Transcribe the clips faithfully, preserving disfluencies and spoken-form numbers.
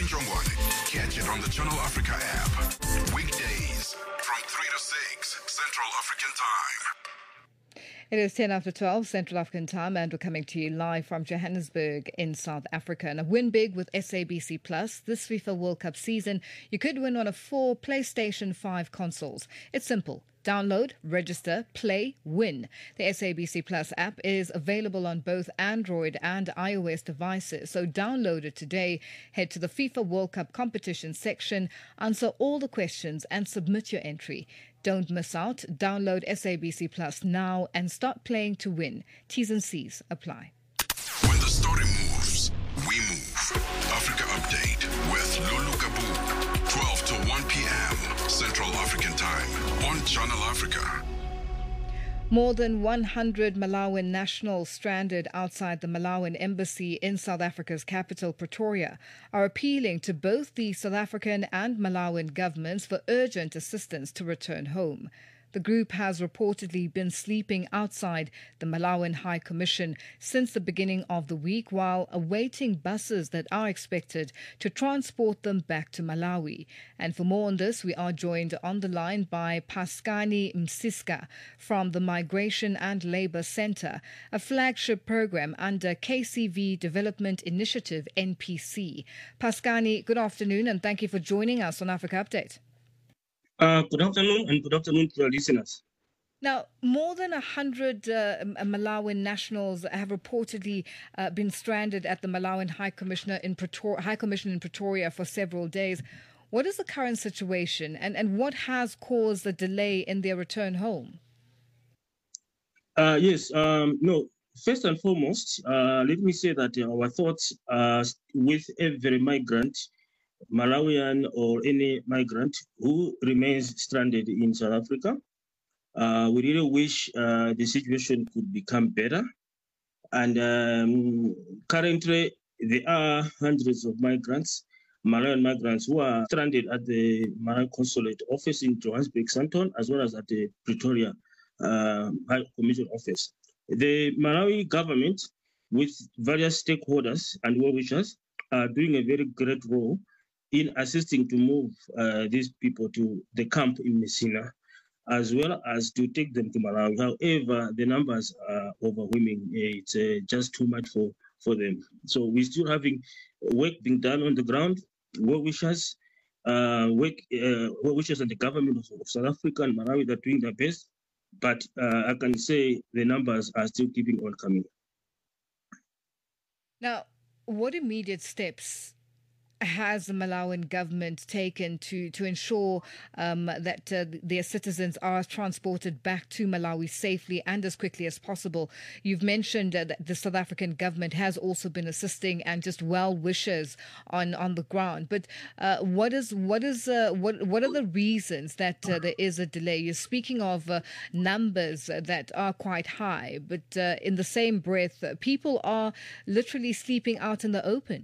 Njongwane. Catch it on the Channel Africa app. Weekdays from three to six Central African Time. It is ten after twelve Central African Time, and we're coming to you live from Johannesburg in South Africa. And a win big with S A B C Plus. This FIFA World Cup season, you could win one of four PlayStation five consoles. It's simple. Download, register, play, win. The S A B C Plus app is available on both Android and iOS devices. So download it today. Head to the FIFA World Cup competition section, answer all the questions and submit your entry. Don't miss out. Download S A B C Plus now and start playing to win. T's and C's apply. When the story moves, we move. Africa Update with Lulu Kabu. twelve to one p.m. Central African Time on Channel Africa. More than one hundred Malawian nationals stranded outside the Malawian embassy in South Africa's capital, Pretoria, are appealing to both the South African and Malawian governments for urgent assistance to return home. The group has reportedly been sleeping outside the Malawian High Commission since the beginning of the week while awaiting buses that are expected to transport them back to Malawi. And for more on this, we are joined on the line by Paskani Msiska from the Migration and Labour Centre, a flagship program under K C V Development Initiative, N P C. Paskani, good afternoon and thank you for joining us on Africa Update. Uh, good afternoon and good afternoon to our listeners. Now, more than one hundred uh, Malawian nationals have reportedly uh, been stranded at the Malawian High Commissioner in Pretoria, High Commission in Pretoria for several days. What is the current situation and, and what has caused the delay in their return home? Uh, yes, um, no, first and foremost, uh, let me say that our thoughts are with every migrant, Malawian or any migrant who remains stranded in South Africa. Uh, we really wish uh, the situation could become better. And um, currently, there are hundreds of migrants, Malawian migrants, who are stranded at the Malawi Consulate office in Johannesburg, Sandton, as well as at the Pretoria uh, High Commission office. The Malawi government, with various stakeholders and well-wishers, are doing a very great role in assisting to move uh, these people to the camp in Messina, as well as to take them to Malawi. However, the numbers are overwhelming. It's uh, just too much for, for them. So we're still having work being done on the ground. Well-wishers, uh, work, uh, well-wishers and the government of, of South Africa and Malawi, they're doing their best. But uh, I can say the numbers are still keeping on coming. Now, what immediate steps has the Malawian government taken to, to ensure um, that uh, their citizens are transported back to Malawi safely and as quickly as possible? You've mentioned uh, that the South African government has also been assisting and just well wishers on, on the ground. But uh, what is what is uh, what what are the reasons that uh, there is a delay? You're speaking of uh, numbers that are quite high, but uh, in the same breath, uh, people are literally sleeping out in the open.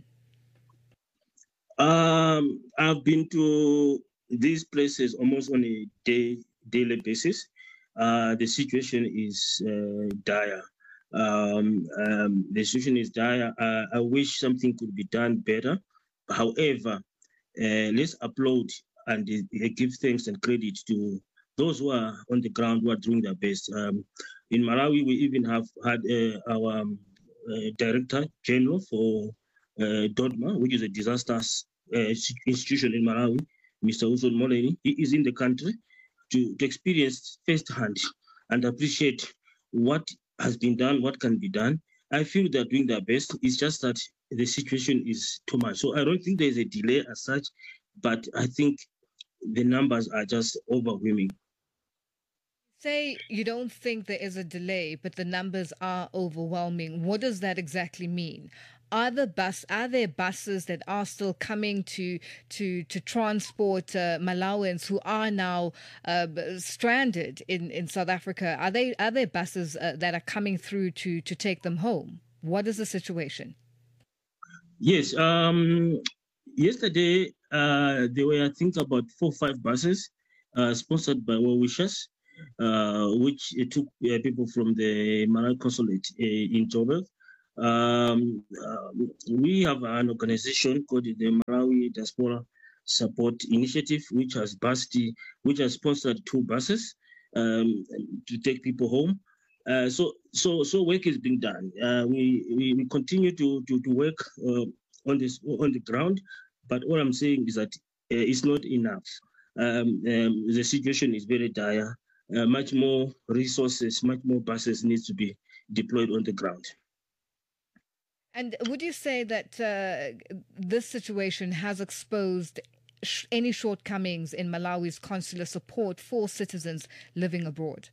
Um, I've been to these places almost on a day, daily basis. Uh, the situation is uh, dire. Um, um, the situation is dire. Uh, I wish something could be done better. However, uh, let's applaud and uh, give thanks and credit to those who are on the ground who are doing their best. Um, in Malawi, we even have had uh, our um, uh, Director General for Uh, DODMA, which is a disaster uh, institution in Malawi, Mister Wilson Moleni. He is in the country to, to experience firsthand and appreciate what has been done, what can be done. I feel they're doing their best. It's just that the situation is too much. So I don't think there's a delay as such, but I think the numbers are just overwhelming. Say you don't think there is a delay, but the numbers are overwhelming. What does that exactly mean? Are the bus? Are there buses that are still coming to to to transport uh, Malawians who are now uh, stranded in, in South Africa? Are they are there buses uh, that are coming through to to take them home? What is the situation? Yes. Um, yesterday uh, there were I think about four or five buses uh, sponsored by well wishers, uh, which took uh, people from the Malawi Consulate uh, in Joburg. Um, uh, we have an organization called the Malawi Diaspora Support Initiative, which has bused, which has sponsored two buses um, to take people home. Uh, so, so, so work is being done. Uh, we, we we continue to to, to work uh, on this on the ground, but all I'm saying is that uh, it's not enough. Um, um, the situation is very dire. Uh, much more resources, much more buses needs to be deployed on the ground. And would you say that uh, this situation has exposed sh- any shortcomings in Malawi's consular support for citizens living abroad?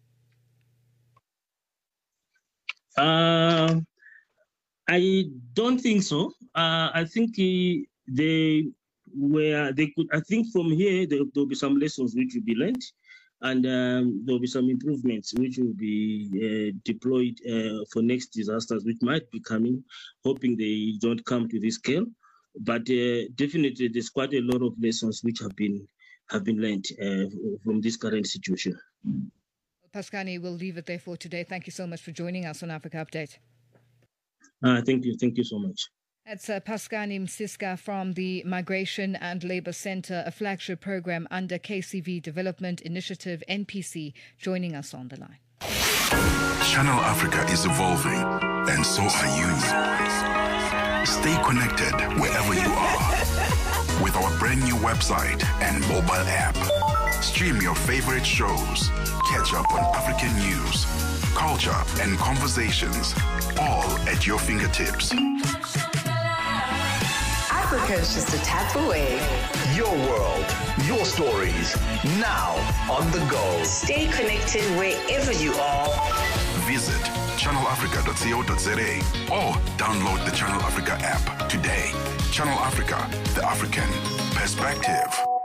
Uh, I don't think so. Uh, I think uh, they were they could. I think from here there will be some lessons which will be learned, and um, there will be some improvements which will be uh, deployed uh, for next disasters which might be coming. Hoping they don't come to this scale, but uh, definitely there's quite a lot of lessons which have been have been learned uh, from this current situation. Paskani, we'll leave it there for today. Thank you so much for joining us on Africa Update. Uh, thank you. Thank you so much. That's uh, Paskani Msiska from the Migration and Labour Centre, a flagship program under K C V Development Initiative, N P C, joining us on the line. Channel Africa is evolving, and so are you. Stay connected wherever you are with our brand new website and mobile app. Stream your favorite shows, catch up on African news, culture, and conversations, all at your fingertips. Africa is just a tap away. Your world, your stories, now on the go. Stay connected wherever you are. Visit channel africa dot co dot za or download the Channel Africa app today. Channel Africa, the African perspective.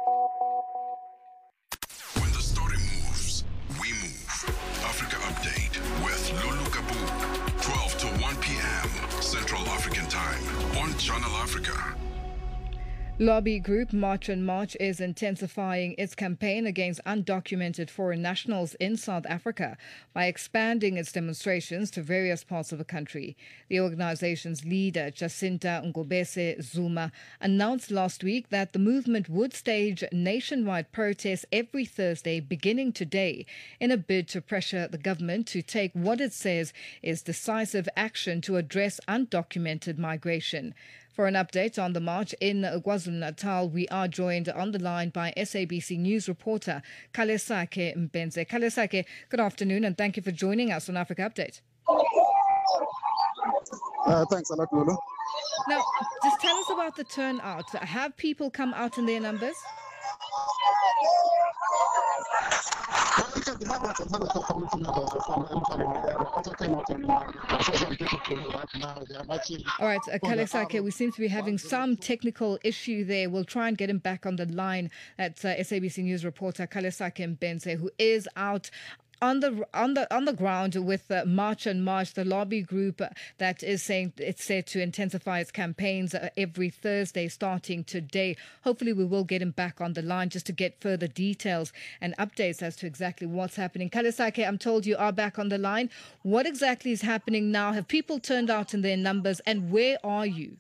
When the story moves, we move. Africa Update with Lulu Kabu, twelve to one p.m. Central African Time on Channel Africa. Lobby group March on March is intensifying its campaign against undocumented foreign nationals in South Africa by expanding its demonstrations to various parts of the country. The organization's leader, Jacinta Ngobese Zuma, announced last week that the movement would stage nationwide protests every Thursday beginning today in a bid to pressure the government to take what it says is decisive action to address undocumented migration. For an update on the march in KwaZulu-Natal, we are joined on the line by S A B C News reporter Kalesake Mbenze. Kalesake, good afternoon and thank you for joining us on Africa Update. Uh, thanks a lot, Lulu. Now, just tell us about the turnout. Have people come out in their numbers? All right, uh, Kalesake, we seem to be having some technical issue there. We'll try and get him back on the line. That's uh, S A B C News reporter Kalesake Mbenze, who is out on the on the on the ground with uh, March on March, the lobby group uh, that is saying it's set to intensify its campaigns uh, every Thursday starting today. Hopefully we will get him back on the line just to get further details and updates as to exactly what's happening. Kalesake, I'm told you are back on the line. What exactly is happening now? Have people turned out in their numbers and where are you?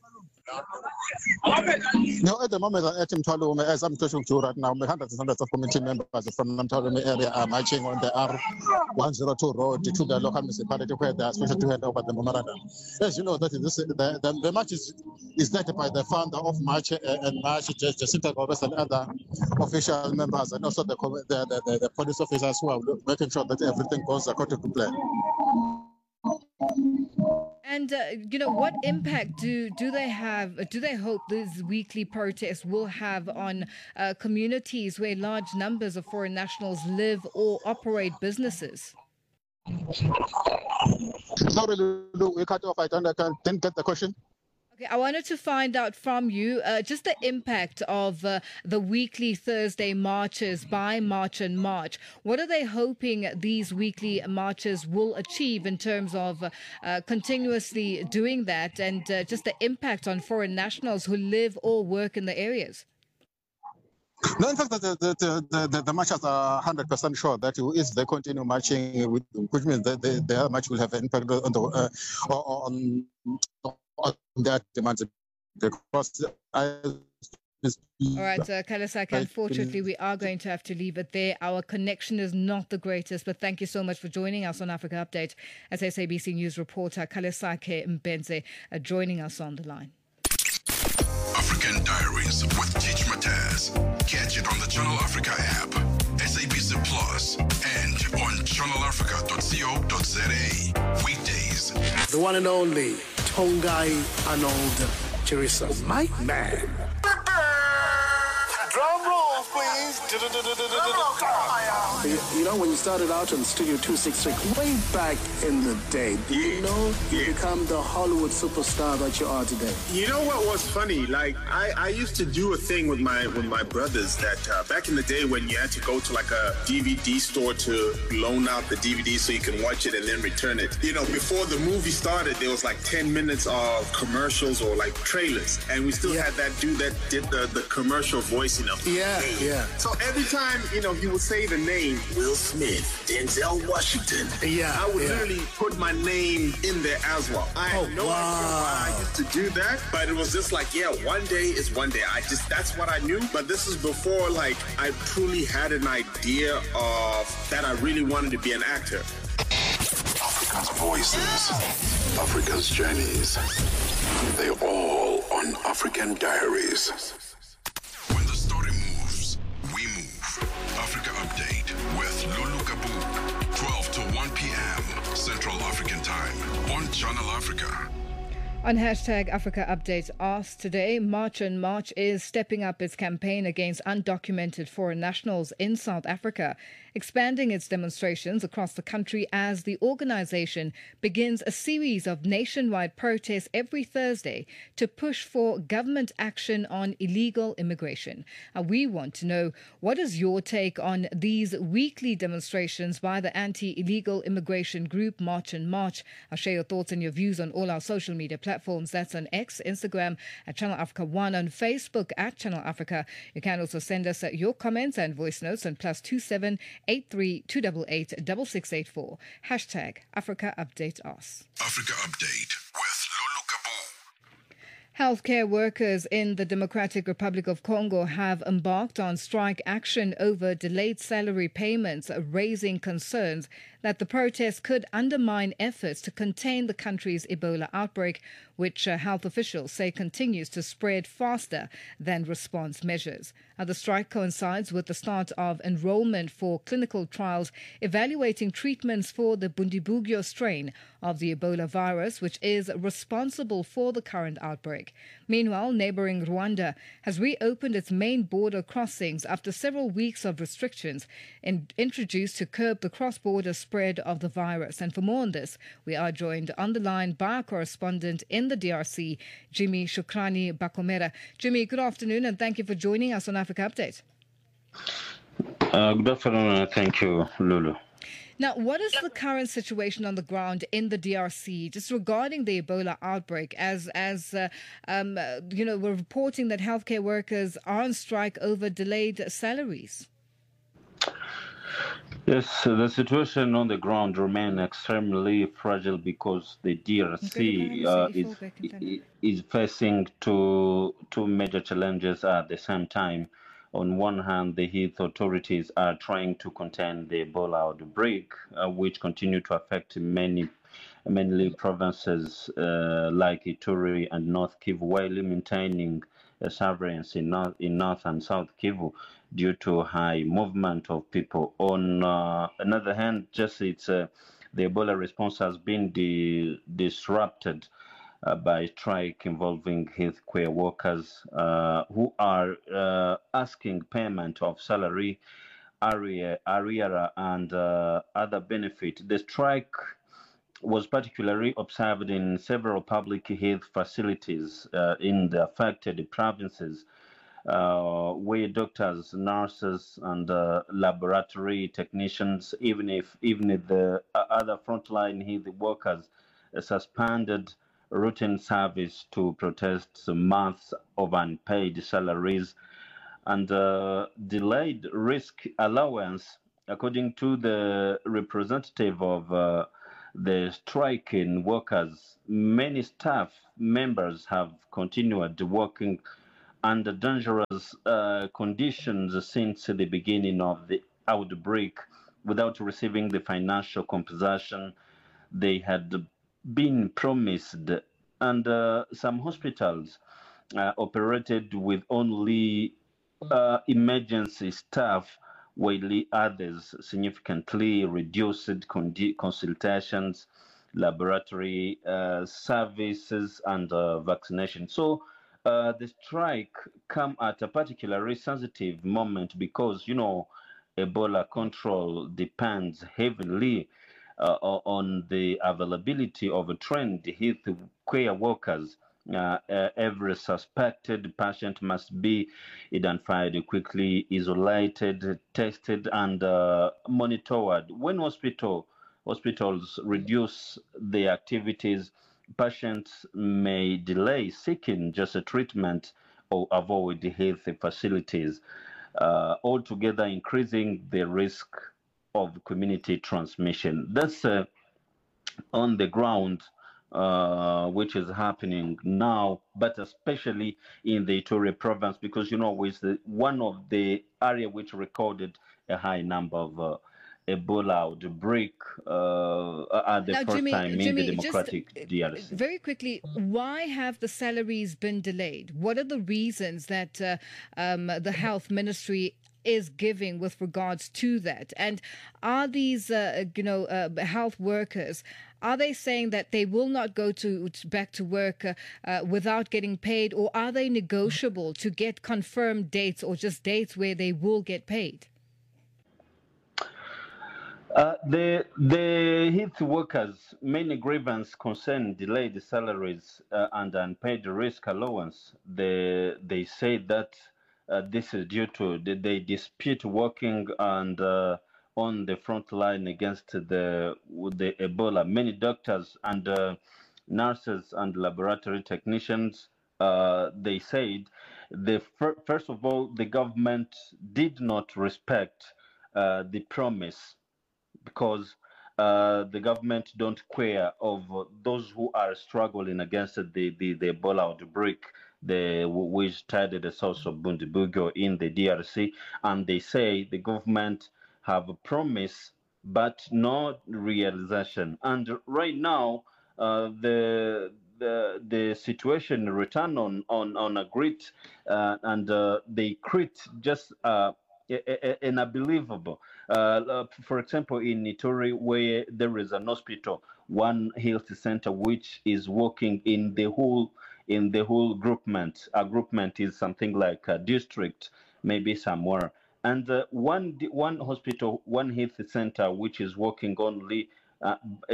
No, at the moment, at Mtwalume, as I'm talking to you right now, hundreds and hundreds of committee members from Mtwalume area are marching on the R one oh two road to the local municipality where they are supposed to hand over the memorandum. As you know, that this, the, the, the march is, is led by the founder of March uh, and March, Jacinta Ngobese and other official members, and also the, the, the, the police officers who are making sure that everything goes according to plan. And, uh, you know, what impact do, do they have, do they hope these weekly protests will have on uh, communities where large numbers of foreign nationals live or operate businesses? Sorry, Lulu, we cut off. I don't, I didn't get the question. Okay, I wanted to find out from you uh, just the impact of uh, the weekly Thursday marches by March on March. What are they hoping these weekly marches will achieve in terms of uh, continuously doing that and uh, just the impact on foreign nationals who live or work in the areas? No, in fact, the, the, the, the, the marchers are one hundred percent sure that if they continue marching, which means that they, their march will have an impact on, the, uh, on, on their demands. Because I, All right, uh, Kalisak, unfortunately, we are going to have to leave it there. Our connection is not the greatest, but thank you so much for joining us on Africa Update as S A B C News reporter Kalisake Mbenze uh, joining us on the line. African Diaries with Teach Mataz. Catch it on the Channel Africa app, S A B C Plus, and on channel africa dot co dot za. Weekdays. The one and only Tongai Arnold Chirisa. My man. Drum roll, please. You, you know, when you started out on Studio two sixty-six, way back in the day, do you know you Yeah. become the Hollywood superstar that you are today? You know what was funny? Like I, I used to do a thing with my with my brothers that uh, back in the day when you had to go to like a D V D store to loan out the D V D so you can watch it and then return it. You know, before the movie started, there was like ten minutes of commercials or like trailers, and we still Yeah. had that dude that did the, the commercial voice, you know. Yeah, yeah. So every time, you know, he would say the name Will Smith, Denzel Washington. Yeah, I would yeah. literally put my name in there as well. I had Oh, no idea why I wow. used to do that, but it was just like, yeah, one day is one day. I just, that's what I knew. But this is before, like, I truly had an idea of that I really wanted to be an actor. Africa's voices, Africa's journeys. They're all on African Diaries. When the story moves, we move. Africa Update with Lulu Kabu, twelve to one p.m. Central African Time on Channel Africa. On hashtag Africa Updates asked today, March and March is stepping up its campaign against undocumented foreign nationals in South Africa, expanding its demonstrations across the country as the organisation begins a series of nationwide protests every Thursday to push for government action on illegal immigration. And we want to know, what is your take on these weekly demonstrations by the anti-illegal immigration group March and March? I'll share your thoughts and your views on all our social media platforms. That's on X, Instagram at Channel Africa one, on Facebook at Channel Africa. You can also send us your comments and voice notes on plus two seven eight three two eight eight six six eight four. Hashtag Africa Update Us. Africa Update with Lulu Kabu. Healthcare workers in the Democratic Republic of Congo have embarked on strike action over delayed salary payments, raising concerns that the protests could undermine efforts to contain the country's Ebola outbreak, which uh, health officials say continues to spread faster than response measures. Uh, the strike coincides with the start of enrollment for clinical trials evaluating treatments for the Bundibugyo strain of the Ebola virus, which is responsible for the current outbreak. Meanwhile, neighboring Rwanda has reopened its main border crossings after several weeks of restrictions in, introduced to curb the cross-border spread of the virus. And for more on this, we are joined on the line by our correspondent in the D R C, Jimmy Shukrani Bakomera. Jimmy, good afternoon, and thank you for joining us on Africa Update. Uh, good afternoon, and thank you, Lulu. Now, what is the current situation on the ground in the D R C, just regarding the Ebola outbreak? As, as uh, um, uh, you know, we're reporting that healthcare workers are on strike over delayed salaries. Yes, the situation on the ground remains extremely fragile because the D R C uh, is, is facing two, two major challenges at the same time. On one hand, the health authorities are trying to contain the Ebola outbreak, uh, which continue to affect many, mainly provinces uh, like Ituri and North Kivu, while maintaining a surveillance in North, in North and South Kivu due to high movement of people. On uh, another hand, just it's uh, the Ebola response has been de- disrupted Uh, by strike involving healthcare workers uh, who are uh, asking payment of salary, area, area and uh, other benefit. The strike was particularly observed in several public health facilities uh, in the affected provinces, uh, where doctors, nurses, and uh, laboratory technicians, even if even if the other frontline health workers, uh, suspended routine service to protest months of unpaid salaries and uh, delayed risk allowance. According to the representative of uh, the striking workers, many staff members have continued working under dangerous uh, conditions since the beginning of the outbreak without receiving the financial compensation they had been promised. And uh, some hospitals uh, operated with only uh, emergency staff, while others significantly reduced consultations, laboratory uh, services, and uh, vaccination. So uh, the strike come at a particularly sensitive moment because, you know, Ebola control depends heavily uh, on the availability of trained health care workers. Uh, uh, every suspected patient must be identified quickly, isolated, tested, and uh, monitored. When hospital hospitals reduce their activities, patients may delay seeking just a treatment or avoid health facilities, uh, altogether increasing the risk of community transmission. That's uh, on the ground. Uh, which is happening now, but especially in the Ituri province, because, you know, it's the, one of the area which recorded a high number of uh, Ebola outbreak uh, at the now, first Jimmy, time Jimmy, in the Democratic just, D R C. Very quickly, why have the salaries been delayed? What are the reasons that uh, um, the health ministry is giving with regards to that? And are these, uh, you know, uh, health workers, are they saying that they will not go to, to back to work uh, uh, without getting paid, or are they negotiable to get confirmed dates or just dates where they will get paid? Uh, the the health workers' main grievance concern delayed salaries uh, and unpaid risk allowance. They they say that uh, this is due to the, they dispute working and uh, on the front line against the the Ebola. Many doctors and uh, nurses and laboratory technicians, uh, they said, the fir- first of all, the government did not respect uh, the promise, because uh, the government don't care of those who are struggling against the, the, the Ebola outbreak, the, which started the source of Bundibugyo in the D R C, and they say the government have a promise but no realization. And right now, uh, the the the situation return on on on a grit, uh, and uh, they create just uh, an unbelievable. Uh, for example, in Ituri, where there is an hospital, one health center which is working in the whole in the whole groupment. A groupment is something like a district, maybe somewhere. And uh, one one hospital, one health center, which is working only, uh,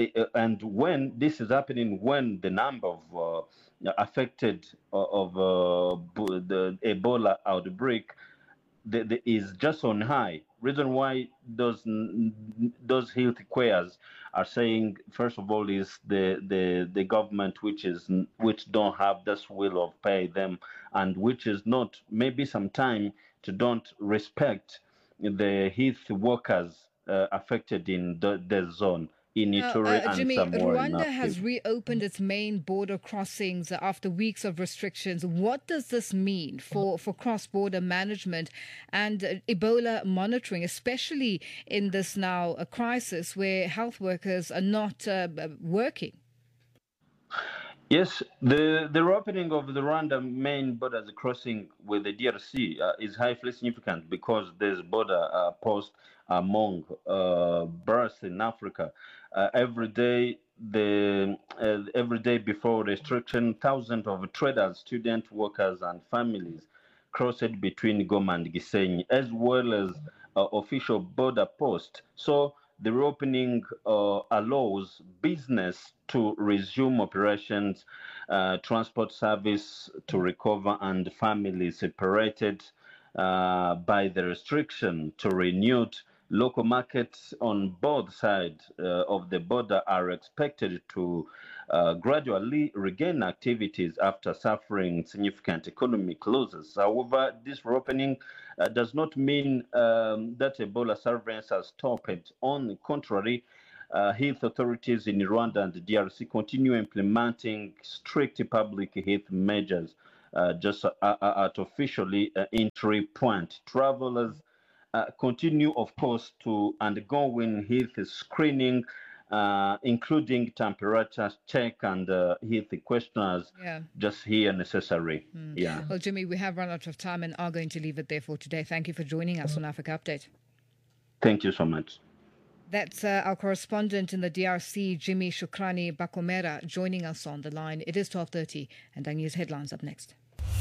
and when this is happening, when the number of uh, affected of uh, the Ebola outbreak the, the, is just on high. Reason why those those health cares are saying, first of all, is the the the government which is which don't have this will of pay them, and which is not maybe some time to don't respect the health workers uh, affected in the, the zone in Ituri uh, uh, and Jimmy, somewhere in Rwanda has Africa. reopened its main border crossings after weeks of restrictions. What does this mean for, for cross-border management and uh, Ebola monitoring, especially in this now a crisis where health workers are not uh, working? Yes, the, the reopening of the Rwanda main borders crossing with the D R C uh, is highly significant because there's border uh, post among uh, births in Africa. Uh, every day, the uh, every day before restriction, thousands of traders, student workers, and families crossed between Goma and Gisenyi, as well as uh, official border posts. So the reopening uh, allows business to resume operations, uh, transport service to recover, and families separated uh, by the restriction to renewed. Local markets on both sides uh, of the border are expected to uh, gradually regain activities after suffering significant economic losses. However, this reopening uh, does not mean um, that Ebola surveillance has stopped. On the contrary, uh, health authorities in Rwanda and the D R C continue implementing strict public health measures uh, just uh, at officially uh, entry point. Travelers uh, continue, of course, to undergoing health screening, Uh, including temperature check and uh, health questionnaires, yeah. just here necessary. Mm. Yeah. Well, Jimmy, we have run out of time and are going to leave it there for today. Thank you for joining us on Africa Update. Thank you so much. That's uh, our correspondent in the D R C, Jimmy Shukrani Bakomera, joining us on the line. It is twelve thirty, and our news headlines up next.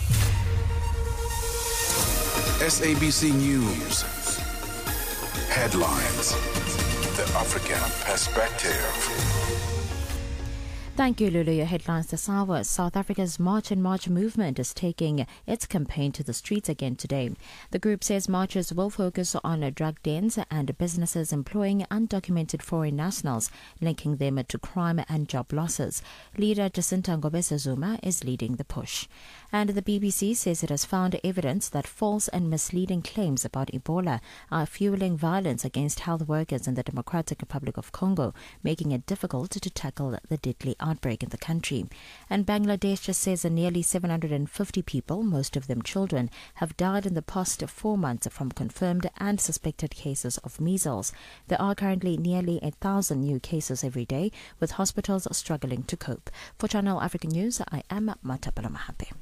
S A B C News headlines. The African Perspective. Thank you, Lulu. Your headlines this hour. South Africa's March in March movement is taking its campaign to the streets again today. The group says marches will focus on drug dens and businesses employing undocumented foreign nationals, linking them to crime and job losses. Leader Jacinta Ngobese Zuma is leading the push. And the B B C says it has found evidence that false and misleading claims about Ebola are fueling violence against health workers in the Democratic Republic of Congo, making it difficult to tackle the deadly outbreak in the country. And Bangladesh just says that nearly seven hundred fifty people, most of them children, have died in the past four months from confirmed and suspected cases of measles. There are currently nearly a thousand new cases every day, with hospitals struggling to cope. For Channel Africa News, I am Matapala Mahape.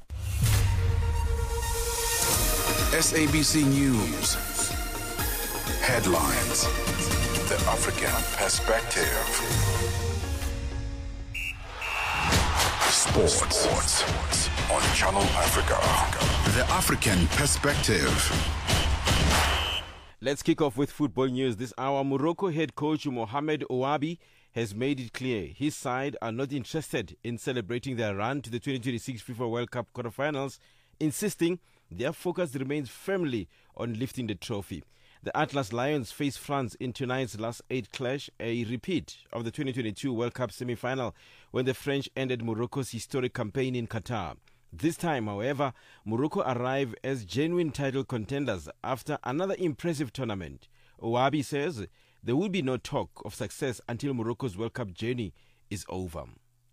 S A B C News headlines. The African Perspective. Sports. Sports on Channel Africa. The African Perspective. Let's kick off with football news this hour. Morocco head coach Mohamed Ouabi has made it clear his side are not interested in celebrating their run to the twenty twenty-six FIFA World Cup quarterfinals, insisting their focus remains firmly on lifting the trophy. The Atlas Lions face France in tonight's last eight clash, a repeat of the twenty twenty-two World Cup semi-final when the French ended Morocco's historic campaign in Qatar. This time, however, Morocco arrive as genuine title contenders after another impressive tournament. Ouabi says there will be no talk of success until Morocco's World Cup journey is over.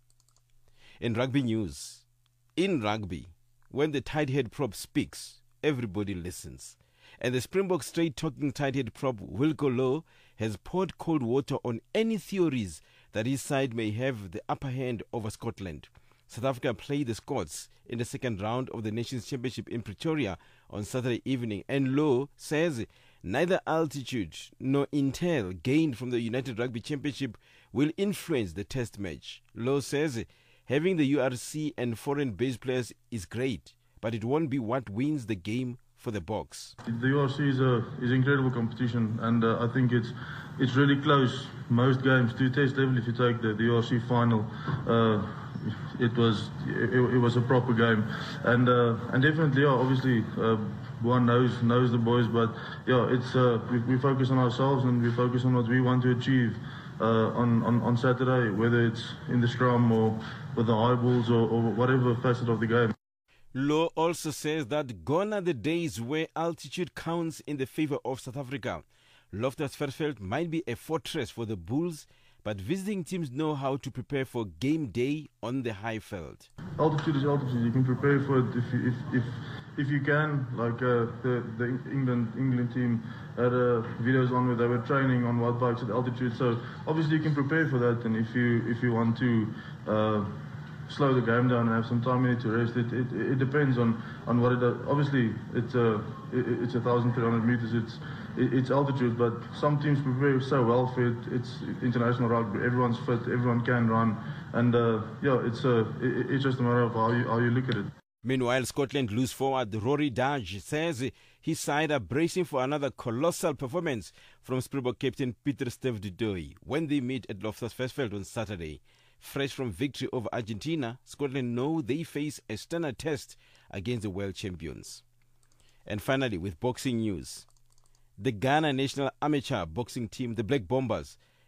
In rugby news, in rugby, when the tight-head prop speaks, everybody listens. And the Springbok straight-talking tight-head prop Wilco Louw has poured cold water on any theories that his side may have the upper hand over Scotland. South Africa play the Scots in the second round of the Nations Championship in Pretoria on Saturday evening, and Louw says neither altitude nor intel gained from the United Rugby Championship will influence the test match. Louw says having the U R C and foreign-based players is great, but it won't be what wins the game for the Boks. The U R C is a is incredible competition, and uh, I think it's it's really close. Most games to test level. If you take the, the U R C final, uh, it was it, it was a proper game, and uh, and definitely, yeah, obviously, uh, one knows knows the boys, but yeah, it's uh, we, we focus on ourselves and we focus on what we want to achieve uh, on, on on Saturday, whether it's in the scrum or with the high balls or, or whatever facet of the game. Louw also says that gone are the days where altitude counts in the favor of South Africa. Loftus Versfeld might be a fortress for the Bulls, but visiting teams know how to prepare for game day on the high field. Altitude is altitude. You can prepare for it if you, if, if, if you can. Like uh, the, the England England team had uh, videos on where they were training on wild bikes at altitude. So obviously you can prepare for that. And if you if you want to uh, slow the game down and have some time in it to rest, it it, it depends on, on what it does. Obviously it's a it, it's a thousand three hundred meters. It's It's altitude, but some teams prepare so well for it. It's international rugby. Everyone's fit. Everyone can run, and uh, yeah, it's a uh, it, it's just a matter of how you how you look at it. Meanwhile, Scotland loose forward Rory Darge says his side are bracing for another colossal performance from Springbok captain Peter Steve du Toit when they meet at Loftus Versfeld on Saturday. Fresh from victory over Argentina, Scotland know they face a standard test against the world champions. And finally, with boxing news. The Ghana national amateur boxing team, the Black Bombers,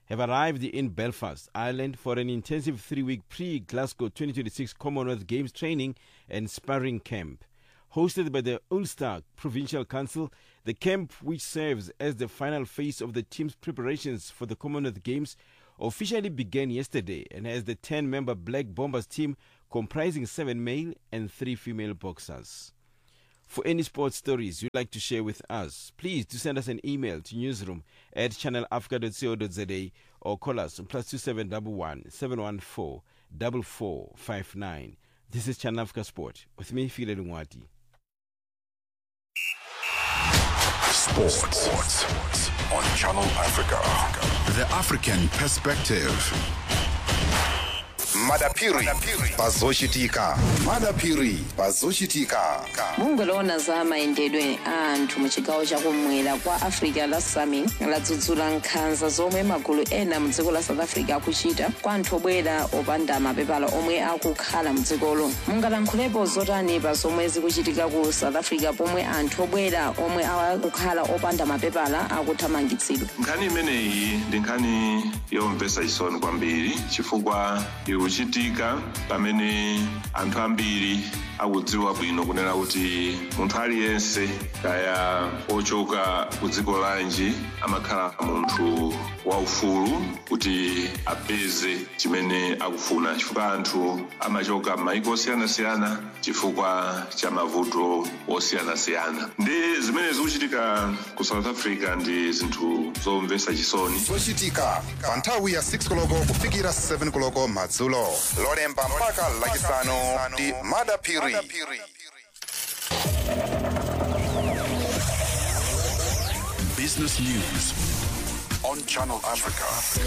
have arrived in Belfast, Ireland for an intensive three-week pre-Glasgow twenty twenty-six Commonwealth Games training and sparring camp. Hosted by the Ulster Provincial Council, the camp, which serves as the final phase of the team's preparations for the Commonwealth Games, officially began yesterday and has the ten-member Black Bombers team comprising seven male and three female boxers. For any sports stories you'd like to share with us, please do send us an email to newsroom at channel africa dot co dot za or call us on plus two seven one one, seven one four, four four five nine. This is Channel Africa Sport with me, File Lungwati. Sports. Sports on Channel Africa. The African perspective. Madapiri bazoshitika Madapiri bazoshitika mungolona za maendedwe anthu muchigawo chakumwera kwa Africa la Summit ladzudzula nkhanza zomwe magulu ena mdziko la South Africa akuchita kwa anthu obwera opanda mapepala omwe akukhala mdzikolo. Mungalankhulapo zotani pa zomwe zikuchitika ku South Africa pomwe anthu obwera omwe akukhala opanda mapepala akuthamangitsidwa? Nkhani imeneyi ndi nkhani yomvetsa chisoni kwambiri chifukwa kuchitika pamene anthu ambiri akudziwa bwino kunena kuti munthu aliyense kaya ochoka ku dziko lanji amakhala munthu waufulu kuti apeze chimene akufuna chifukwa anthu amachoka m'mayiko osiyanasiyana chifukwa cha mavuto osiyanasiyana. Ndi zimene zikuchitika ku South Africa ndi zinthu zomvetsa chisoni. Zochitika pa nthawi ya six koloko kufikira seven koloko madzulo. Lolemba mpaka lachisanu ndi Madapiri. Business news on Channel Africa.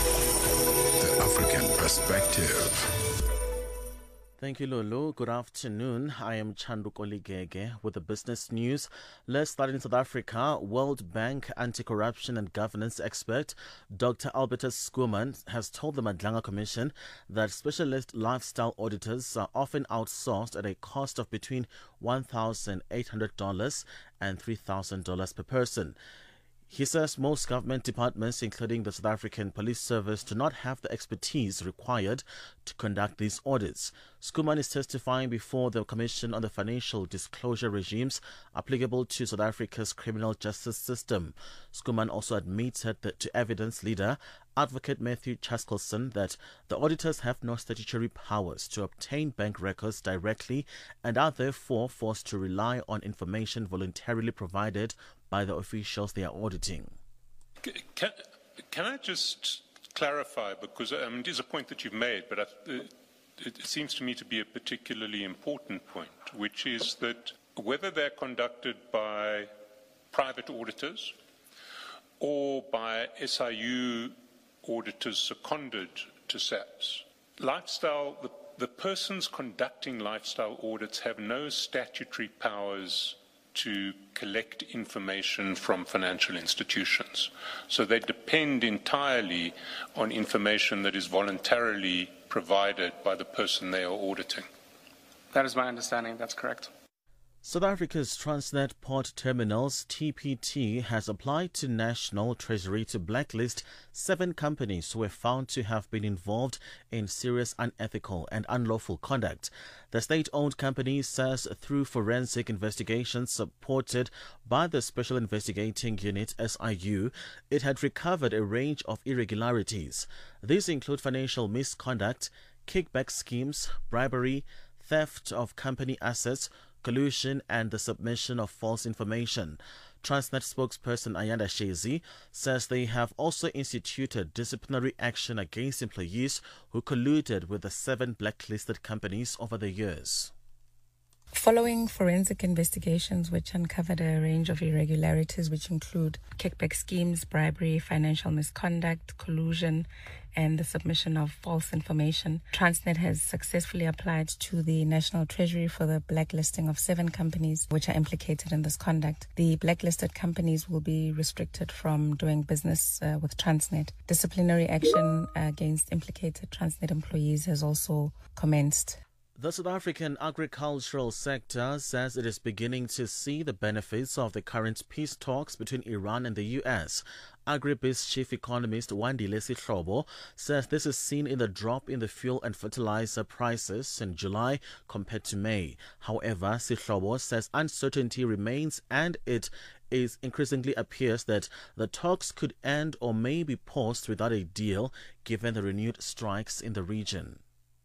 The African perspective. Thank you, Lulu. Good afternoon. I am Chandu Koligege with the business news. Let's start in South Africa. World Bank anti-corruption and governance expert Doctor Albertus Schoeman has told the Madlanga Commission that specialist lifestyle auditors are often outsourced at a cost of between one thousand eight hundred dollars and three thousand dollars per person. He says most government departments, including the South African Police Service, do not have the expertise required to conduct these audits. Schoeman is testifying before the Commission on the Financial Disclosure Regimes applicable to South Africa's criminal justice system. Schoeman also admitted that to Evidence leader Advocate Matthew Chaskelson that the auditors have no statutory powers to obtain bank records directly and are therefore forced to rely on information voluntarily provided by the officials they are auditing. Can, can I just clarify, because um, it is a point that you've made, but I, it, it seems to me to be a particularly important point, which is that whether they're conducted by private auditors or by S I U auditors seconded to S A Ps, lifestyle, the, the persons conducting lifestyle audits have no statutory powers to collect information from financial institutions. So they depend entirely on information that is voluntarily provided by the person they are auditing. That is my understanding. That's correct. South Africa's Transnet Port Terminals, T P T, has applied to National Treasury to blacklist seven companies who were found to have been involved in serious unethical and unlawful conduct. The state-owned company says through forensic investigations supported by the Special Investigating Unit, S I U, it had recovered a range of irregularities. These include financial misconduct, kickback schemes, bribery, theft of company assets, collusion and the submission of false information. Transnet spokesperson Ayanda Shezi says they have also instituted disciplinary action against employees who colluded with the seven blacklisted companies over the years. Following forensic investigations which uncovered a range of irregularities which include kickback schemes, bribery, financial misconduct, collusion, and the submission of false information, Transnet has successfully applied to the National Treasury for the blacklisting of seven companies which are implicated in this conduct. The blacklisted companies will be restricted from doing business uh, with Transnet. Disciplinary action against implicated Transnet employees has also commenced. The South African agricultural sector says it is beginning to see the benefits of the current peace talks between Iran and the U S. Agribiz chief economist Wandile Sihlobo says this is seen in the drop in the fuel and fertilizer prices in July compared to May. However, Sihlobo says uncertainty remains and it is increasingly appears that the talks could end or may be paused without a deal given the renewed strikes in the region.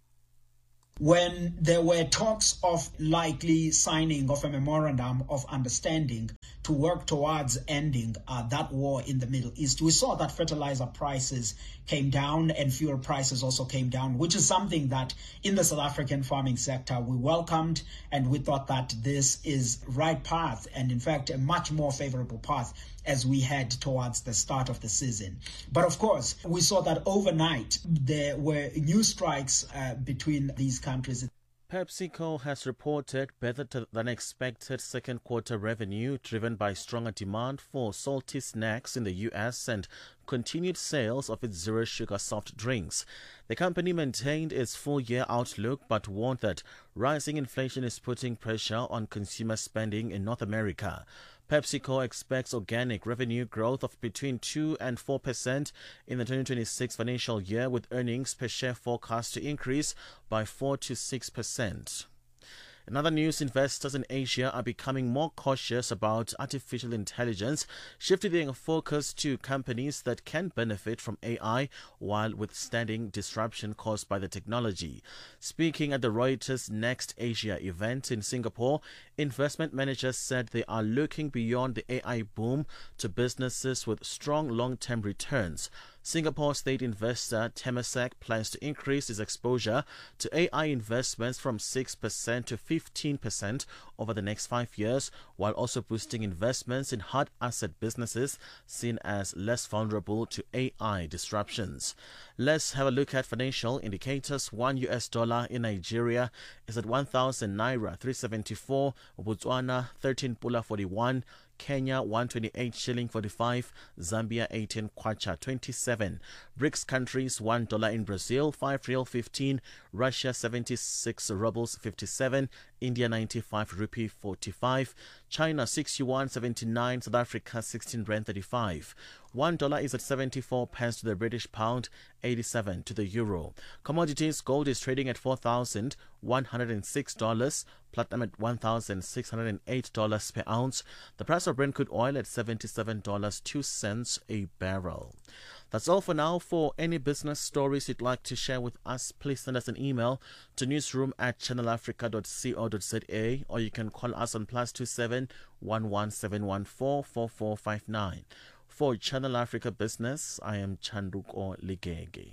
When there were talks of likely signing of a memorandum of understanding to work towards ending uh, that war in the Middle East, we saw that fertilizer prices came down and fuel prices also came down, which is something that in the South African farming sector we welcomed, and we thought that this is right path and in fact a much more favorable path as we head towards the start of the season. But of course, we saw that overnight there were new strikes uh, between these countries. PepsiCo has reported better than expected second quarter revenue driven by stronger demand for salty snacks in the U S and continued sales of its zero sugar soft drinks. The company maintained its full year outlook but warned that rising inflation is putting pressure on consumer spending in North America. PepsiCo expects organic revenue growth of between two and four percent in the twenty twenty-six financial year, with earnings per share forecast to increase by four to six percent. In other news, investors in Asia are becoming more cautious about artificial intelligence, shifting their focus to companies that can benefit from A I while withstanding disruption caused by the technology. Speaking at the Reuters Next Asia event in Singapore, investment managers said they are looking beyond the A I boom to businesses with strong long-term returns. Singapore state investor Temasek plans to increase its exposure to A I investments from six percent to fifteen percent over the next five years, while also boosting investments in hard asset businesses seen as less vulnerable to A I disruptions. Let's have a look at financial indicators. One U S dollar in Nigeria is at one thousand naira three seventy-four, Botswana thirteen pula forty-one, Kenya one twenty-eight shilling forty-five, Zambia eighteen kwacha twenty-seven. BRICS countries one dollar in Brazil, five real fifteen, Russia seventy-six rubles fifty-seven, India ninety-five rupee forty-five, China six yuan seventy-nine, South Africa sixteen rand thirty-five. One dollar is at seventy-four pence to the British pound, eighty-seven to the euro. Commodities: gold is trading at four thousand one hundred six dollars, platinum at one thousand six hundred eight dollars per ounce. The price of Brent crude oil at seventy-seven dollars and two cents a barrel. That's all for now. For any business stories you'd like to share with us, please send us an email to newsroom at channel africa dot co dot za, or you can call us on plus two seven one one seven one four four four five nine. For Channel Africa Business, I am Chanduko Ligege.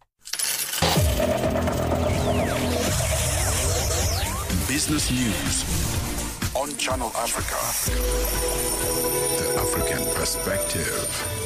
Business news on Channel Africa. The African perspective.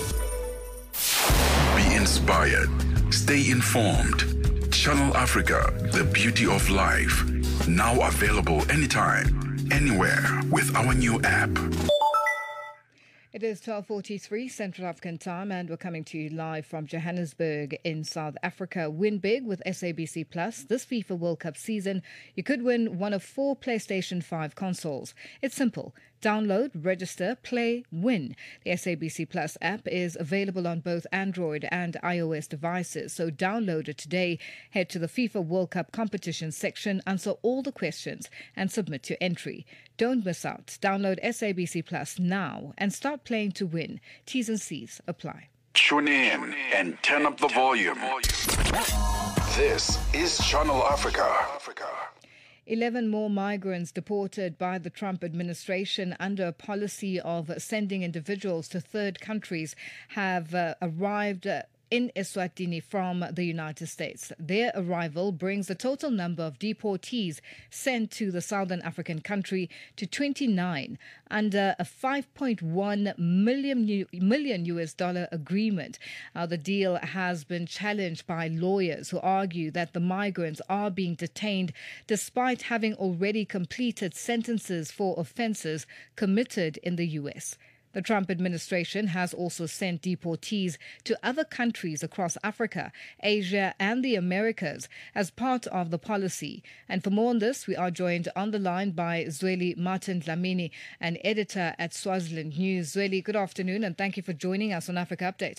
Be inspired. Stay informed. Channel Africa, the beauty of life. Now available anytime, anywhere with our new app. It is twelve forty-three Central African time, and we're coming to you live from Johannesburg in South Africa. Win big with S A B C Plus. This FIFA World Cup season, you could win one of four PlayStation five consoles. It's simple. Download, register, play, win. The S A B C Plus app is available on both Android and iOS devices, so download it today. Head to the FIFA World Cup competition section, answer all the questions, and submit your entry. Don't miss out. Download S A B C Plus now and start playing to win. T's and C's apply. Tune in and turn up the volume. This is Channel Africa. Eleven more migrants deported by the Trump administration under a policy of sending individuals to third countries have uh, arrived uh, in Eswatini from the United States. Their arrival brings the total number of deportees sent to the southern African country to twenty-nine under a five point one million U S dollar agreement. Uh, the deal has been challenged by lawyers who argue that the migrants are being detained despite having already completed sentences for offences committed in the U S. The Trump administration has also sent deportees to other countries across Africa, Asia and the Americas as part of the policy. And for more on this, we are joined on the line by Zweli Martin Dlamini, an editor at Swaziland News. Zweli, good afternoon and thank you for joining us on Africa Update.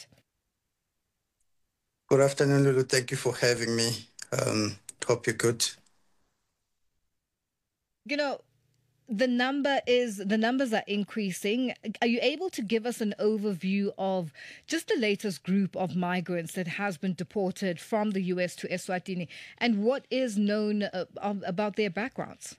Good afternoon, Lulu. Thank you for having me. Um, hope you're good. You know, the number is the numbers are increasing. Are you able to give us an overview of just the latest group of migrants that has been deported from the U S to Eswatini and what is known uh, of, about their backgrounds?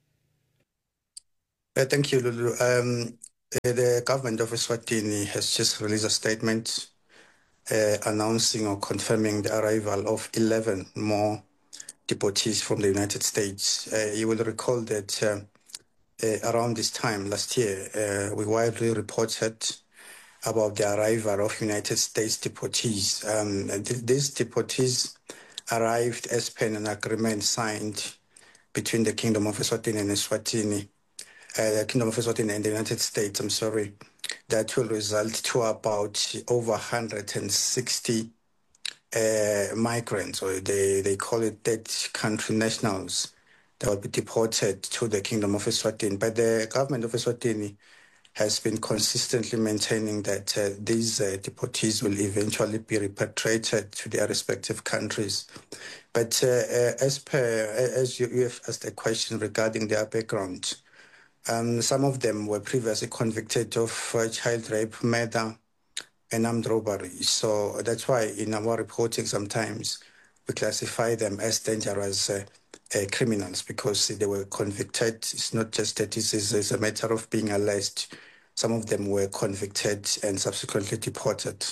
Uh, thank you, Lulu. Um, the government of Eswatini has just released a statement uh, announcing or confirming the arrival of eleven more deportees from the United States. Uh, you will recall that uh, uh, around this time last year, uh, we widely reported about the arrival of United States deportees. Um, th- these deportees arrived as per an agreement signed between the Kingdom of Eswatini and Eswatini, uh, the Kingdom of Eswatini and the United States, I'm sorry, that will result to about over one hundred sixty Uh, migrants, or they, they call it third country nationals, that will be deported to the Kingdom of Eswatini. But the government of Eswatini has been consistently maintaining that uh, these uh, deportees will eventually be repatriated to their respective countries. But uh, uh, as per as you, you have asked a question regarding their background, um, some of them were previously convicted of uh, child rape, murder, and armed robbery. So that's why in our reporting sometimes we classify them as dangerous uh, uh, criminals because they were convicted. It's not just that this is, it's a matter of being alleged. Some of them were convicted and subsequently deported.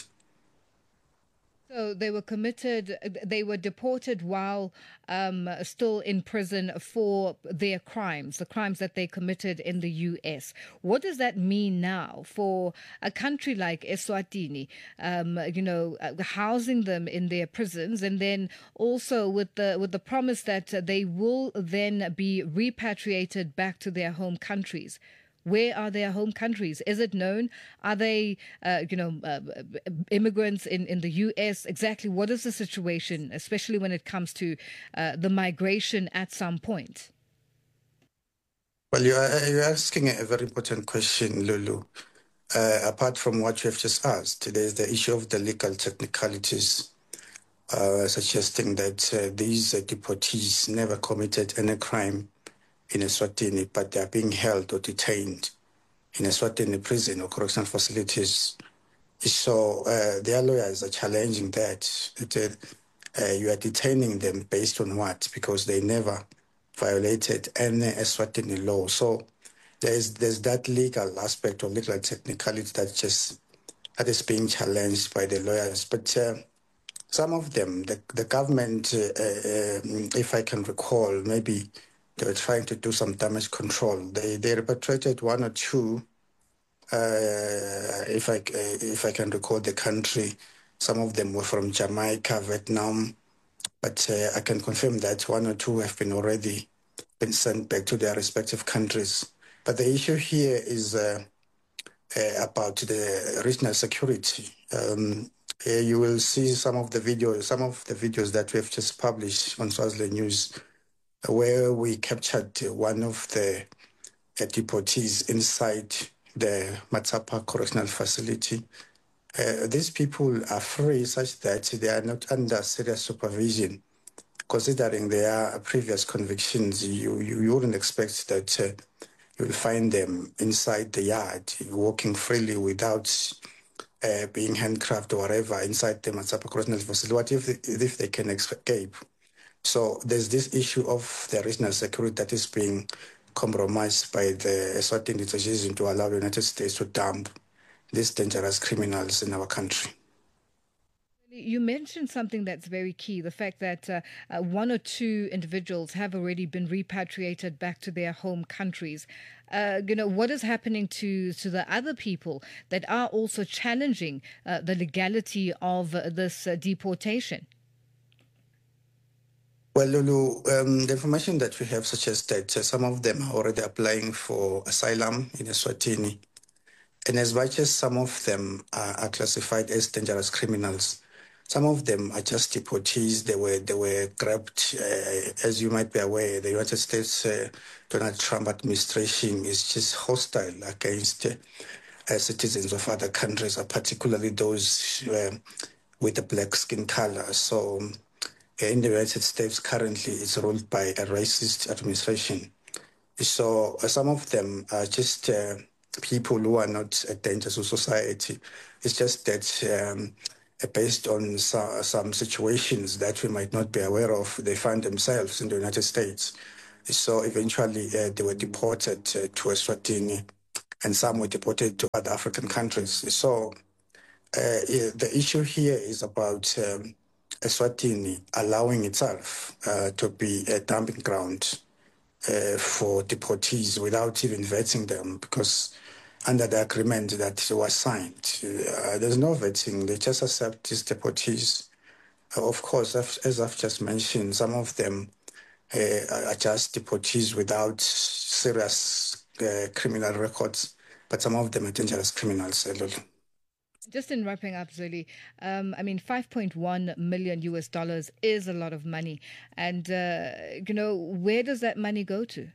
So they were committed, they were deported while um, still in prison for their crimes, the crimes that they committed in the U S. What does that mean now for a country like Eswatini, um, you know, uh, housing them in their prisons and then also with the with the promise that they will then be repatriated back to their home countries? Where are their home countries? Is it known? Are they, uh, you know, uh, immigrants in, in the U S? Exactly what is the situation, especially when it comes to uh, the migration at some point? Well, you are, you're asking a very important question, Lulu. Uh, apart from what you have just asked, there's the issue of the legal technicalities, uh, suggesting that uh, these uh, deportees never committed any crime in Eswatini, but they are being held or detained in Eswatini prison or correctional facilities. So uh, their lawyers are challenging that. that uh, you are detaining them based on what? Because they never violated any Eswatini law. So there's there's that legal aspect or legal technicality that just that is being challenged by the lawyers. But uh, some of them, the, the government, uh, uh, if I can recall, maybe they were trying to do some damage control. They they repatriated one or two, uh, if I if I can recall the country. Some of them were from Jamaica, Vietnam, but uh, I can confirm that one or two have been already been sent back to their respective countries. But the issue here is uh, uh, about the regional security. Um, uh, you will see some of the videos, some of the videos that we have just published on Swaziland News, where we captured one of the uh, deportees inside the Matsapa Correctional Facility. Uh, these people are free such that they are not under serious supervision. Considering their previous convictions, you, you, you wouldn't expect that uh, you will find them inside the yard, walking freely without uh, being handcuffed or whatever inside the Matsapa Correctional Facility. What if, if they can escape? So there's this issue of the regional security that is being compromised by the Eswatini decision to allow the United States to dump these dangerous criminals in our country. You mentioned something that's very key, the fact that uh, uh, one or two individuals have already been repatriated back to their home countries. Uh, you know, what is happening to, to the other people that are also challenging uh, the legality of uh, this uh, deportation? Well, Lulu, um, the information that we have suggests that uh, some of them are already applying for asylum in Eswatini. And as much as some of them are, are classified as dangerous criminals, some of them are just deportees. They were they were grabbed. Uh, as you might be aware, the United States uh, Donald Trump administration is just hostile against uh, uh, citizens of other countries, uh, particularly those uh, with a black skin color. So uh, in the United States currently, it's ruled by a racist administration. So uh, some of them are just uh, people who are not a danger to society. It's just that um, based on so, some situations that we might not be aware of, they find themselves in the United States. So eventually uh, they were deported uh, to Eswatini, and some were deported to other African countries. So uh, the issue here is about um, Eswatini allowing itself uh, to be a dumping ground uh, for deportees without even vetting them, because under the agreement that was signed, uh, there's no vetting. They just accept these deportees. Uh, of course, as I've just mentioned, some of them uh, are just deportees without serious uh, criminal records, but some of them are dangerous criminals. Just in wrapping up, Zweli, um, I mean, five point one million U S dollars is a lot of money. And, uh, you know, where does that money go to?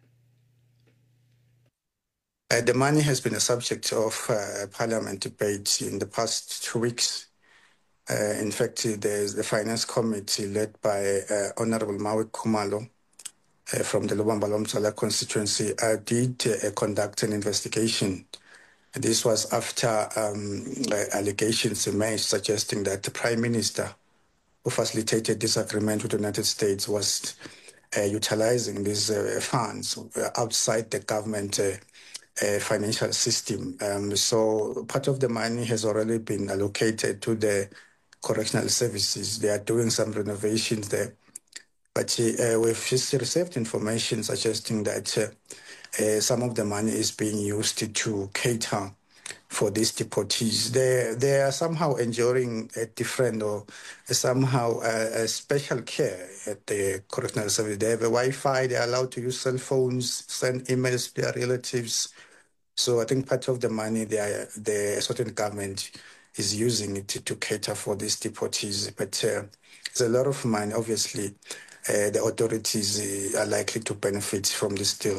Uh, the money has been a subject of uh, parliament debate in the past two weeks. Uh, in fact, there's the finance committee led by uh, Honorable Maui Kumalo uh, from the Lubamba Lomsala constituency uh, did uh, conduct an investigation. This was after um, uh, allegations emerged suggesting that the Prime Minister, who facilitated this agreement with the United States, was uh, utilizing these uh, funds outside the government uh, Uh, financial system. Um, so part of the money has already been allocated to the correctional services. They are doing some renovations there. But uh, we've just received information suggesting that uh, uh, some of the money is being used to cater for these deportees. They, they are somehow enjoying a different or somehow a, a special care at the correctional service. They have a Wi-Fi, they're allowed to use cell phones, send emails to their relatives. So I think part of the money the, the certain government is using it to, to cater for these deportees. But uh, there's a lot of money. Obviously, uh, the authorities uh, are likely to benefit from this deal.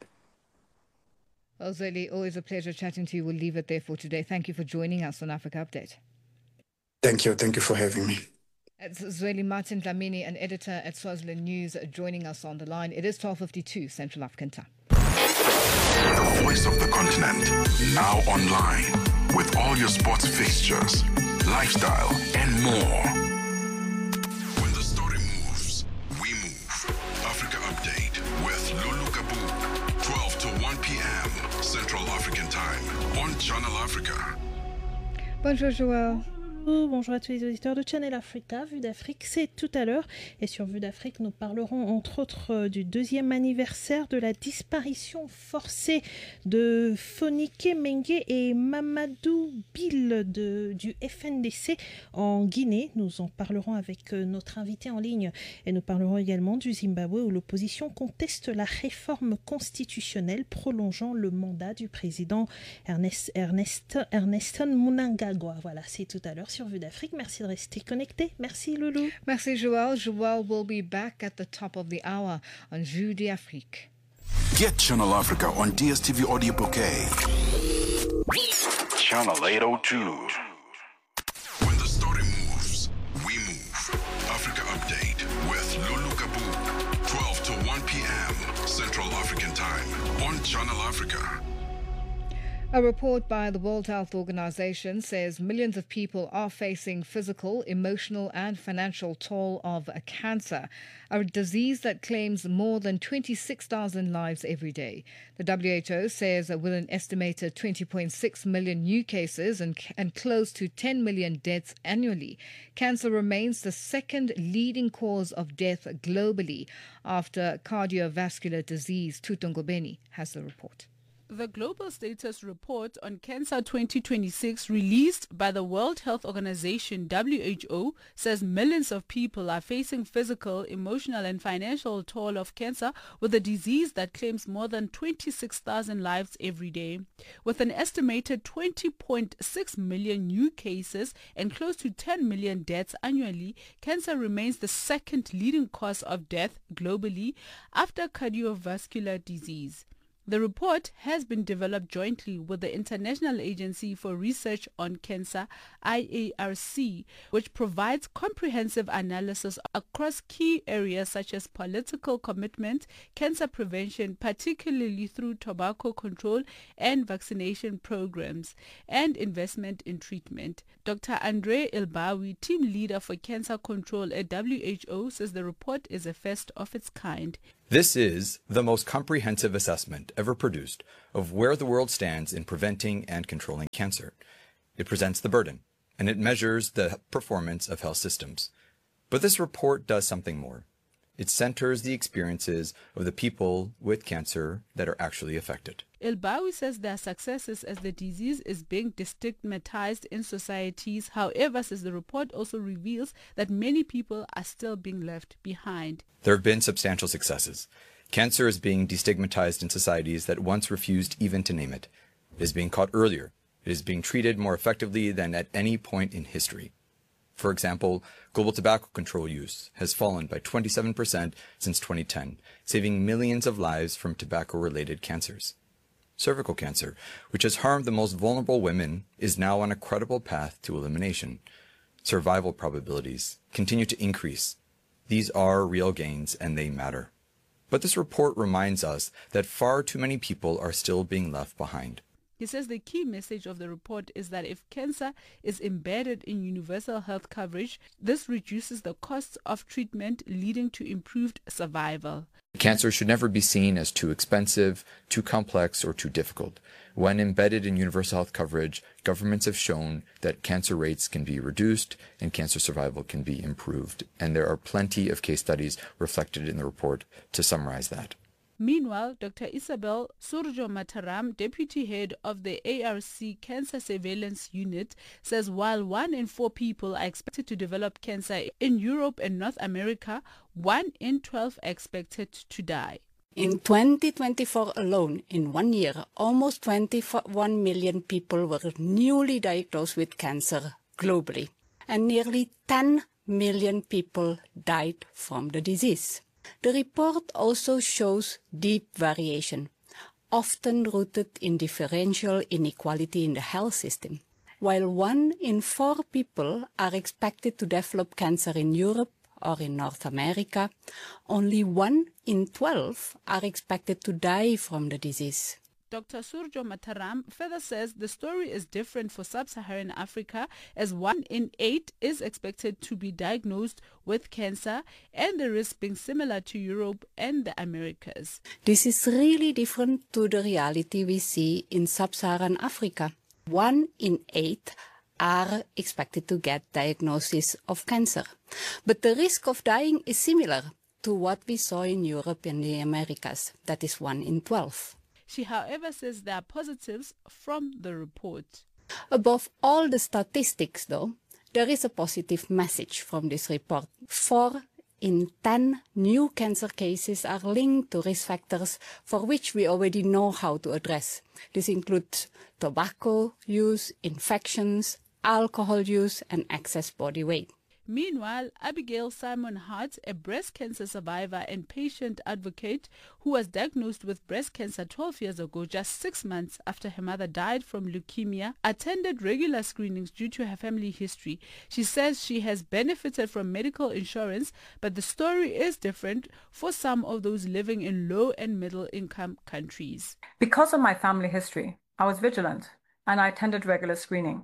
Well, Zweli, always a pleasure chatting to you. We'll leave it there for today. Thank you for joining us on Africa Update. Thank you. Thank you for having me. It's Zweli Martin Dlamini, an editor at Swaziland News, joining us on the line. It is twelve fifty-two Central African Time. The voice of the continent, now online, with all your sports fixtures, lifestyle, and more. When the story moves, we move. Africa Update with Lulu Kabu, twelve to one p.m. Central African Time on Channel Africa. Bonjour, Joël. Bonjour à tous les auditeurs de Channel Africa. Vue d'Afrique, c'est tout à l'heure. Et sur Vue d'Afrique, nous parlerons entre autres du deuxième anniversaire de la disparition forcée de Fonike Mengue et Mamadou Bill de, du F N D C en Guinée. Nous en parlerons avec notre invité en ligne. Et nous parlerons également du Zimbabwe où l'opposition conteste la réforme constitutionnelle prolongeant le mandat du président Ernest, Ernest, Erneston Mnangagwa. Voilà, c'est tout à l'heure sur Vue d'Afrique. Merci de rester connecté. Merci Loulou. Merci Joël. Joël will be back at the top of the hour on Vue d'Afrique. Get Channel Africa on D S T V Audio Bouquet. Channel eight oh two. When the story moves, we move. Africa Update with Lulu Kabu, twelve to one p.m. Central African Time on Channel Africa. A report by the World Health Organization says millions of people are facing physical, emotional, and financial toll of cancer, a disease that claims more than twenty-six thousand lives every day. The W H O says with an estimated twenty point six million new cases and, and close to ten million deaths annually, cancer remains the second leading cause of death globally after cardiovascular disease. Tutongobeni has the report. The Global Status Report on Cancer twenty twenty-six released by the World Health Organization W H O says millions of people are facing physical, emotional and financial toll of cancer, with a disease that claims more than twenty-six thousand lives every day. With an estimated twenty point six million new cases and close to ten million deaths annually, cancer remains the second leading cause of death globally after cardiovascular disease. The report has been developed jointly with the International Agency for Research on Cancer, I A R C, which provides comprehensive analysis across key areas such as political commitment, cancer prevention, particularly through tobacco control and vaccination programs, and investment in treatment. Doctor Andre Ilbawi, team leader for cancer control at W H O, says the report is a first of its kind. This is the most comprehensive assessment ever produced of where the world stands in preventing and controlling cancer. It presents the burden, and it measures the performance of health systems. But this report does something more. It centers the experiences of the people with cancer that are actually affected. Ilbawi says there are successes as the disease is being destigmatized in societies. However, says the report also reveals that many people are still being left behind. There have been substantial successes. Cancer is being destigmatized in societies that once refused even to name it. It is being caught earlier. It is being treated more effectively than at any point in history. For example, global tobacco control use has fallen by twenty-seven percent since twenty ten, saving millions of lives from tobacco-related cancers. Cervical cancer, which has harmed the most vulnerable women, is now on a credible path to elimination. Survival probabilities continue to increase. These are real gains and they matter. But this report reminds us that far too many people are still being left behind. He says the key message of the report is that if cancer is embedded in universal health coverage, this reduces the costs of treatment, leading to improved survival. Cancer should never be seen as too expensive, too complex, or too difficult. When embedded in universal health coverage, governments have shown that cancer rates can be reduced and cancer survival can be improved. And there are plenty of case studies reflected in the report to summarize that. Meanwhile, Doctor Isabel Surjo Mataram, deputy head of the A R C Cancer Surveillance Unit, says while one in four people are expected to develop cancer in Europe and North America, one in twelve are expected to die. In twenty twenty-four alone, in one year, almost twenty-one million people were newly diagnosed with cancer globally, and nearly ten million people died from the disease. The report also shows deep variation, often rooted in differential inequality in the health system. While one in four people are expected to develop cancer in Europe or in North America, only one in twelve are expected to die from the disease. Doctor Surjo Mataram further says the story is different for sub-Saharan Africa, as one in eight is expected to be diagnosed with cancer, and the risk being similar to Europe and the Americas. This is really different to the reality we see in sub-Saharan Africa. One in eight are expected to get diagnosis of cancer, but the risk of dying is similar to what we saw in Europe and the Americas, that is one in twelve. She, however, says there are positives from the report. Above all the statistics, though, there is a positive message from this report. Four in ten new cancer cases are linked to risk factors for which we already know how to address. This includes tobacco use, infections, alcohol use, and excess body weight. Meanwhile, Abigail Simon Hart, a breast cancer survivor and patient advocate who was diagnosed with breast cancer twelve years ago, just six months after her mother died from leukemia, attended regular screenings due to her family history. She says she has benefited from medical insurance, but the story is different for some of those living in low and middle income countries. Because of my family history, I was vigilant and I attended regular screening.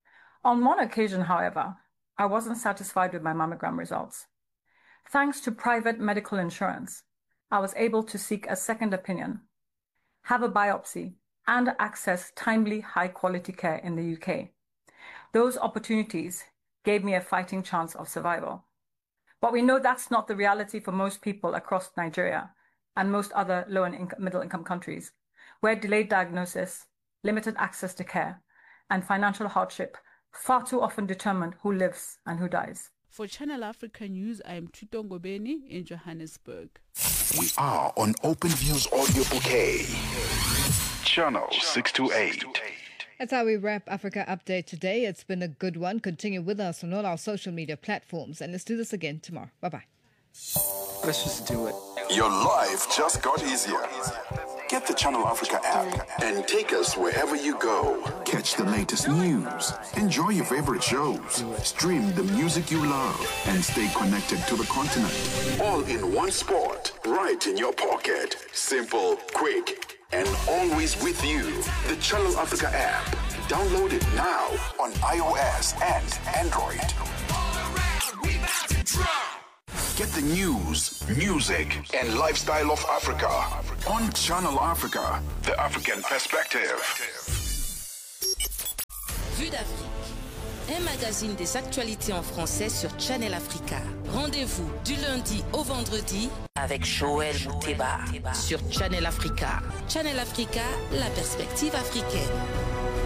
On one occasion, however, I wasn't satisfied with my mammogram results. Thanks to private medical insurance, I was able to seek a second opinion, have a biopsy, and access timely, high-quality care in the U K. Those opportunities gave me a fighting chance of survival. But we know that's not the reality for most people across Nigeria and most other low and middle-income countries. where delayed diagnosis, limited access to care, and financial hardship far too often determine who lives and who dies. For Channel Africa News, I am Tutongo Beni in Johannesburg. We are on OpenView's audio bouquet. Channel six two eight. That's how we wrap Africa Update today. It's been a good one. Continue with us on all our social media platforms. And let's do this again tomorrow. Bye-bye. Let's just do it. Your life just got easier. Get the Channel Africa app and take us wherever you go. Catch the latest news, enjoy your favorite shows, stream the music you love, and stay connected to the continent. All in one spot, right in your pocket. Simple, quick, and always with you. The Channel Africa app. Download it now on iOS and Android. Get the news, music, and lifestyle of Africa on Channel Africa, the African perspective. Vue d'Afrique, un magazine des actualités en français sur Channel Africa. Rendez-vous du lundi au vendredi avec Joël Mouteba sur Channel Africa. Channel Africa, la perspective africaine.